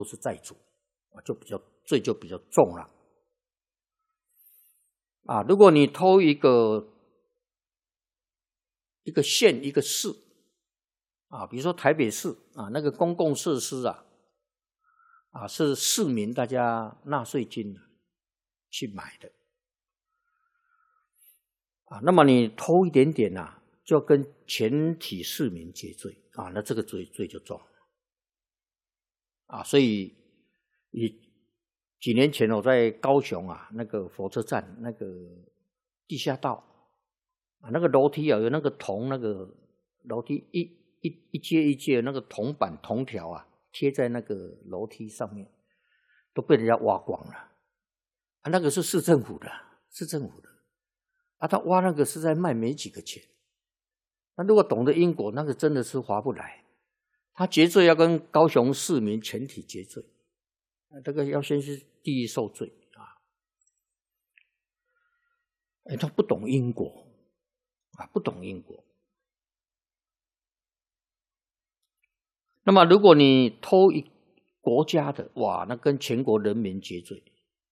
都是债主罪就比较重了。如果你偷一个县一个市比如说台北市那个公共设施是市民大家纳税金去买的那么你偷一点点就跟全体市民结罪那这个罪就重所以几年前我在高雄那个火车站那个地下道那个楼梯有那个铜那个楼梯一阶一阶那个铜板铜条贴在那个楼梯上面都被人家挖光了那个是市政府的他挖那个是在卖没几个钱那如果懂得因果那个真的是划不来他结罪要跟高雄市民全体结罪这个要先是地狱受罪他不懂因果不懂因果。那么如果你偷国家的那跟全国人民结罪。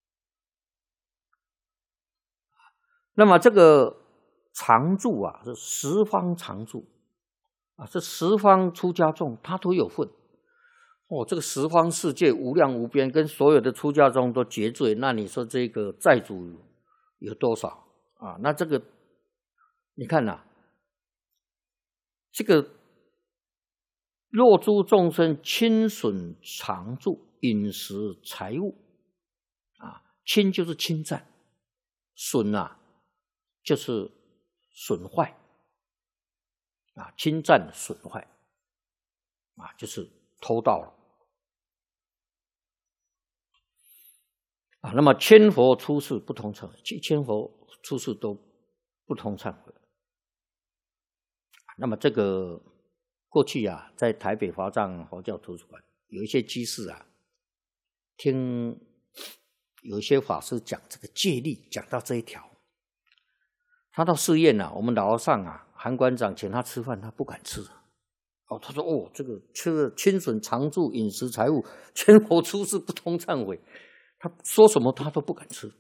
那么这个常住是十方常住这十方出家众他都有份这个十方世界无量无边，跟所有的出家众都结罪，那你说这个债主有多少那这个你看这个若诸众生侵损常住饮食财物侵就是侵占，损就是损坏侵占损坏就是偷盗了那么千佛出世不同忏悔，千佛出世都不同忏悔。那么这个过去在台北华藏佛教图书馆有一些居士听有一些法师讲这个戒律，讲到这一条，他到寺院我们老和尚韩馆长请他吃饭，他不敢吃他说这个吃了侵损常住饮食财物，千佛出世不通忏悔，他说什么他都不敢吃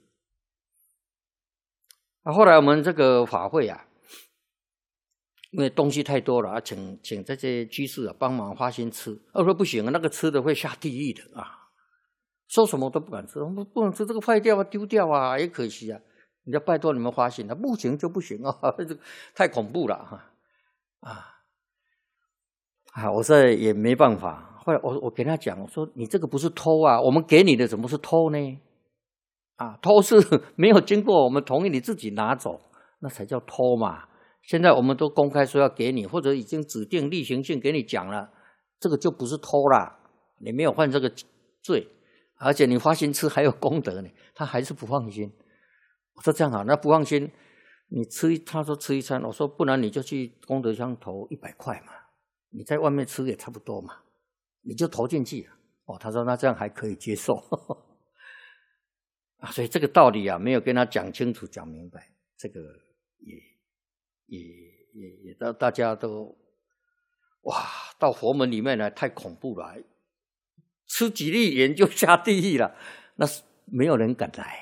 后来我们这个法会因为东西太多了请这些居士帮忙发心吃说不行那个吃的会下地狱的说什么都不敢吃，我们不能吃这个坏掉丢掉也可惜人家拜托你们发心不行就不行太恐怖了我说也没办法。后来我跟他讲，我说你这个不是偷我们给你的怎么是偷呢？偷是没有经过我们同意你自己拿走，那才叫偷嘛。现在我们都公开说要给你，或者已经指定例行性给你讲了，这个就不是偷啦，你没有犯这个罪，而且你发心吃还有功德呢，他还是不放心。我说这样好，那不放心，你他说吃一餐，我说不然你就去功德箱投100块嘛，你在外面吃也差不多嘛，你就投进去他说那这样还可以接受所以这个道理没有跟他讲清楚讲明白，这个也大家都到佛门里面来太恐怖了，吃几粒盐就下地狱了，那没有人敢来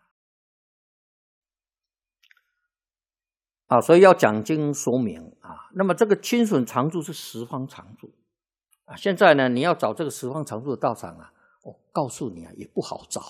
所以要讲经说明那么这个侵损常住是十方常住现在呢你要找这个十方常住的道场告诉你也不好找，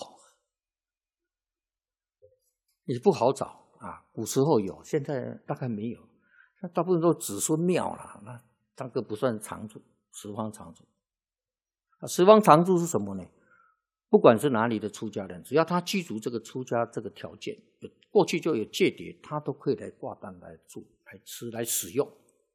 也不好找古时候有，现在大概没有，那大部分都子孙庙了，那个不算常住，十方常住十方常住是什么呢？不管是哪里的出家人，只要他具足这个出家这个条件，过去就有戒牒，他都可以来挂单来住来吃来使用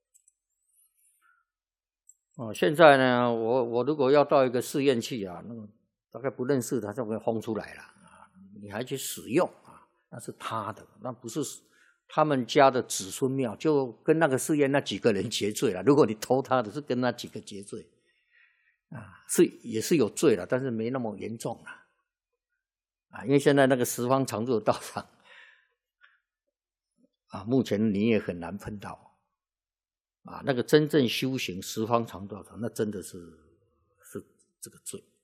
现在呢我如果要到一个寺院去那个大概不认识他就会轰出来了你还去使用那是他的，那不是他们家的子孙庙，就跟那个寺院那几个人结罪了。如果你偷他的，是跟那几个结罪也是有罪了，但是没那么严重了因为现在那个十方常住的道场目前你也很难碰到那个真正修行十方常住道场，那真的是这个罪。